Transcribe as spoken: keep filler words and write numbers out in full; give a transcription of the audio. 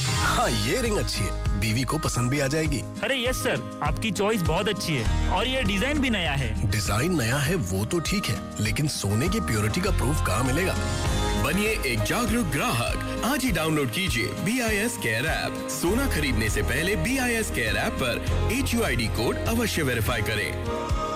हाँ, ये रिंग अच्छी है, बीवी को पसंद भी आ जाएगी। अरे यस सर, आपकी चॉइस बहुत अच्छी है और ये डिजाइन भी नया है। डिजाइन नया है वो तो ठीक है, लेकिन सोने की प्योरिटी का प्रूफ कहाँ मिलेगा? बनिए एक जागरूक ग्राहक। आज ही डाउनलोड कीजिए B I S care app. सोना खरीदने से पहले B I S care app पर H U I D code अवश्य वेरीफाई करें।